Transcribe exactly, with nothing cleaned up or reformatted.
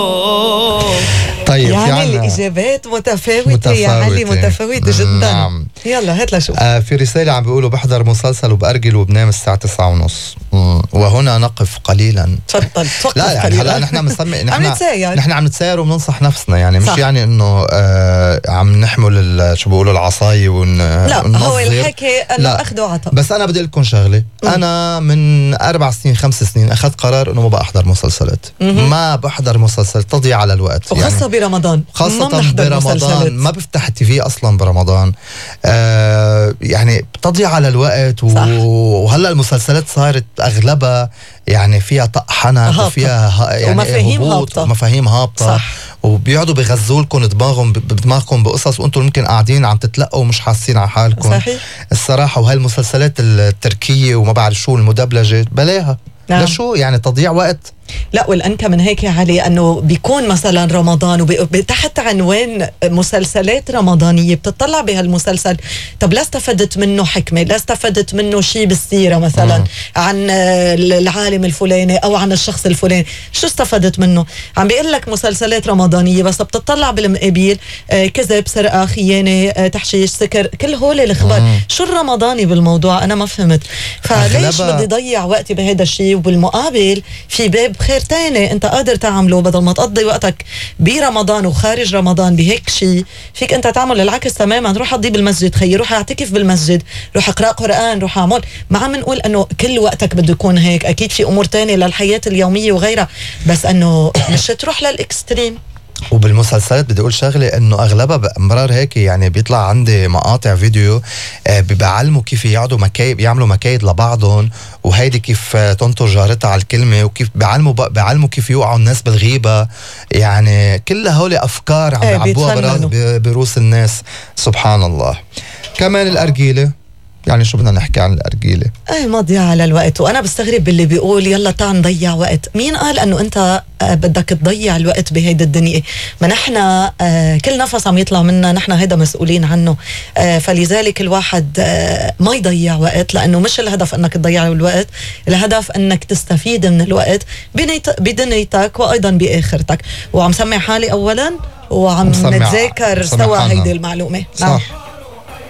طيب يعني الإجابات متفاوتة, متفاوتة يا علي, متفاوتة جدا. نعم. يلا هات لشوف. آه في رسالة عم بيقولوا بحضر مسلسل وبأرجل وبنام الساعة تسعة ونص. وهنا نقف قليلا. تفضل. لا يعني هلا نحن بنسمي نحن عم نتساير نحن عم نتساير وبننصح نفسنا يعني مش صح. يعني انه آه عم نحمل شو بيقولوا العصاية ون لا وننظر. هو الحكي انه اخذ وعطاء. بس انا بدي اقول لكم شغله. م. انا من اربع سنين خمس سنين اخذت قرار انه ما بحضر مسلسلات. م- ما بحضر مسلسل تضيع على الوقت وخاصة يعني برمضان خاصة برمضان ما بفتح التي في اصلا برمضان. آه يعني بتضيع على الوقت و... وهلا المسلسلات صارت اغلبها يعني فيها طحنة وفيها يعني ومفاهيم هابطة ومفاهيم هابطة صح. وبيقعدوا بيغزوا لكم دماغهم بدماغكم بقصص وانتم ممكن قاعدين عم تتلقوا ومش حاسين على حالكم صحيح. الصراحة وهي المسلسلات التركية وما بعرف شو المدبلجة بلاها. نعم. لشو يعني تضييع وقت. لا والأنكى من هيك يا علي أنه بيكون مثلا رمضان وتحت عنوان مسلسلات رمضانية بتطلع بهالمسلسل طب لا استفدت منه حكمة, لا استفدت منه شيء بالسيرة مثلا مم. عن العالم الفلاني أو عن الشخص الفلاني, شو استفدت منه؟ عم بيقول لك مسلسلات رمضانية بس بتطلع بالمقابل كذب, سرقة, خيانة, تحشيش, سكر, كل هول الأخبار. شو الرمضاني بالموضوع؟ أنا ما فهمت. فليش بدي ضيع وقتي بهذا الشيء وبالمقابل في باب خير تاني انت قادر تعمله بدل ما تقضي وقتك برمضان وخارج رمضان بهيك شيء فيك انت تعمل العكس تماما. روح اقضي بالمسجد خيي, روح اعتكف بالمسجد, روح اقرا قرآن, روح اعمل. ما عم نقول انه كل وقتك بده يكون هيك, اكيد في امور تانية للحياة اليومية وغيرها, بس انه مش تروح للاكستريم. وبالمسلسلات بدي اقول شغله انه اغلبها بامرار هيك يعني بيطلع عندي مقاطع فيديو آه بيعلموا كيف يقعدوا مكايد, يعملوا مكايد لبعضهم, وهيدي كيف تنطر جارتها على الكلمه, وكيف بيعلموا بيعلموا كيف يوقعوا الناس بالغيبه. يعني كل هول افكار عم يعبوها بروس الناس. سبحان الله. كمان الارجيله, يعني شو بدنا نحكي عن الأرجيلة؟ ايه مضيعة على الوقت. وأنا بستغرب باللي بيقول يلا تعال نضيع وقت. مين قال أنه أنت بدك تضيع الوقت بهيدا الدنيا؟ ما نحن آه كل نفس عم يطلع منا نحن هيدا مسؤولين عنه. آه فلذلك الواحد آه ما يضيع وقت, لأنه مش الهدف أنك تضيع الوقت, الهدف أنك تستفيد من الوقت بدنيتك وأيضا بآخرتك. وعم سمع حالي أولا وعم نتذاكر سوا هيدي المعلومة. صح.